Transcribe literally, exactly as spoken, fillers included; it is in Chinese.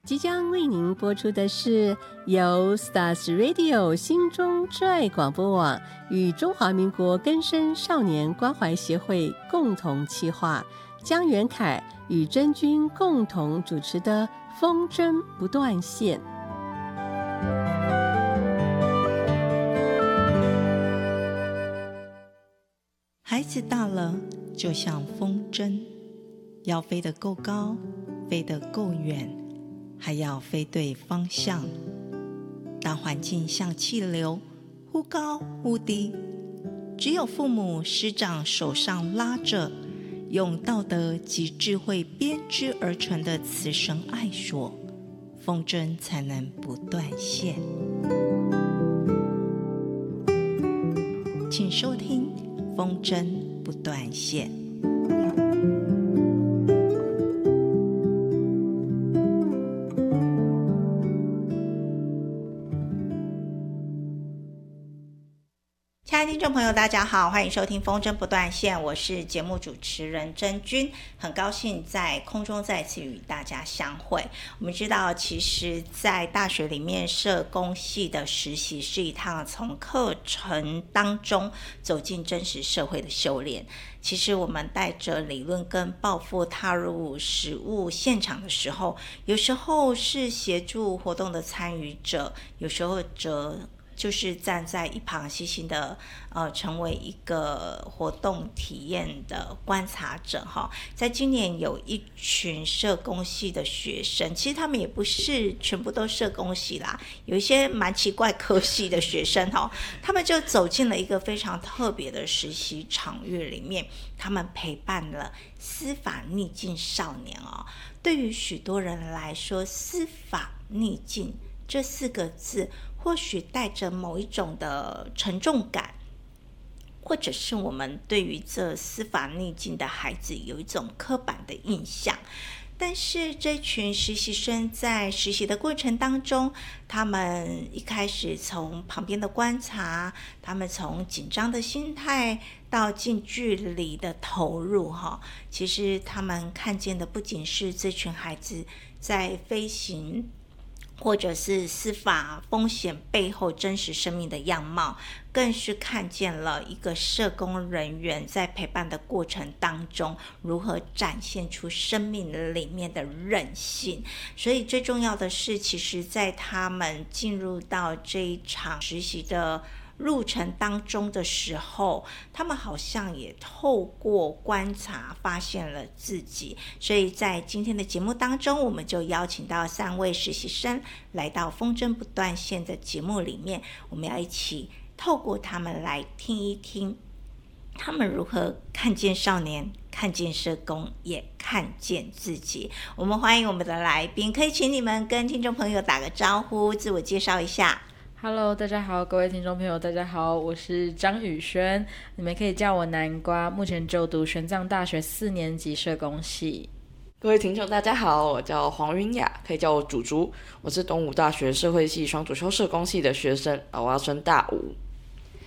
即将为您播出的是由 Stars Radio 心中之爱广播网与中华民国更生少年关怀协会共同企划，江元凯与真君共同主持的风筝不断线。 孩子大了，就像风筝，要飞得够高，飞得够远，还要飞对方向。当环境像气流，忽高忽低，只有父母师长手上拉着，用道德及智慧编织而成的慈绳爱索，风筝才能不断线。请收听风筝不断线。亲爱的听众朋友大家好，欢迎收听风筝不断线，我是节目主持人真君，很高兴在空中再次与大家相会。我们知道其实在大学里面社工系的实习是一趟从课程当中走进真实社会的修炼，其实我们带着理论跟抱负踏入实务现场的时候，有时候是协助活动的参与者，有时候则就是站在一旁细心的呃，成为一个活动体验的观察者哈。在今年有一群社工系的学生，其实他们也不是全部都社工系啦，有一些蛮奇怪科系的学生哈，他们就走进了一个非常特别的实习场域里面，他们陪伴了司法逆境少年哦。对于许多人来说，司法逆境这四个字或许带着某一种的沉重感，或者是我们对于这司法逆境的孩子有一种刻板的印象。但是这群实习生在实习的过程当中，他们一开始从旁边的观察，他们从紧张的心态到近距离的投入哈，其实他们看见的不仅是这群孩子在飞行或者是司法风险背后真实生命的样貌，更是看见了一个社工人员在陪伴的过程当中如何展现出生命里面的韧性。所以最重要的是，其实在他们进入到这一场实习的路程当中的时候，他们好像也透过观察发现了自己。所以在今天的节目当中，我们就邀请到三位实习生来到风筝不断线的节目里面，我们要一起透过他们来听一听他们如何看见少年，看见社工，也看见自己。我们欢迎我们的来宾，可以请你们跟听众朋友打个招呼，自我介绍一下。 Hello， 大家好，各位听众朋友，大家好，我是张宇轩，你们可以叫我南瓜，目前就读玄奘大学四年级社工系。 各位听众大家好，我叫黄云雅，可以叫我竹竹，我是东吴大学社会系双主修社工系的学生，我要升大五。